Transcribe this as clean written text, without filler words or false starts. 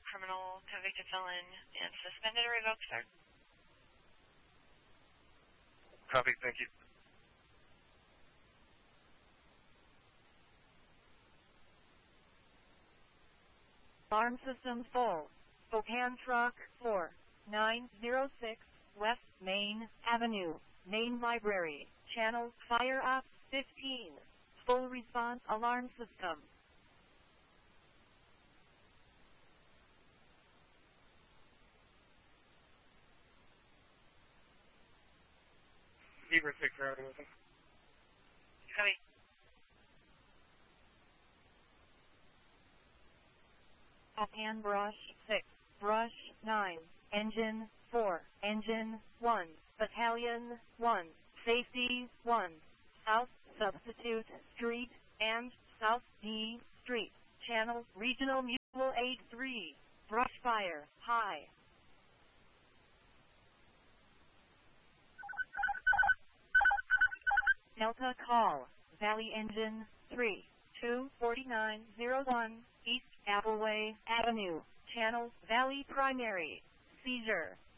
criminal, convicted felon, and suspended or revoked, sir. Copy, thank you. Alarm systems full. Spokane Truck 4906 West Main Avenue, Main Library, Channel Fire Up 15. Full response alarm system. Beaver 6 routing with him. Copy. Spokane Brush 6, Brush 9, Engine 4, Engine 1, Battalion 1, Safety 1, South Substitute Street and South D Street, Channel Regional Mutual Aid 3, Brush Fire, High. Delta Call, Valley Engine 3, 24901, East Appleway Avenue, Channel Valley Primary, Seizure.